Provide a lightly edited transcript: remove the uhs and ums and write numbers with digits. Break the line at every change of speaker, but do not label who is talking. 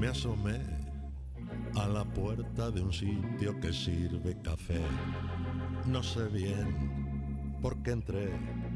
asomé a la puerta de un sitio que sirve café. No sé bien por qué entré,